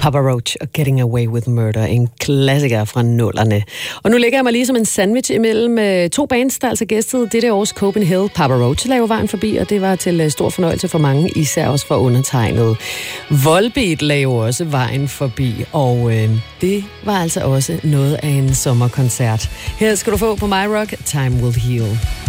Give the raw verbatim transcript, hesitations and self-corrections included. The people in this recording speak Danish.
Papa Roach og Getting Away with Murder, en klassiker fra nullerne. Og nu lægger jeg mig lige som en sandwich imellem to bands, der altså gæstede dette års Copenhagen. Papa Roach laver vejen forbi, og det var til stor fornøjelse for mange, især også for undertegnet. Volbeat laver også vejen forbi, og øh, det var altså også noget af en sommerkoncert. Her skal du få på My Rock, Time Will Heal.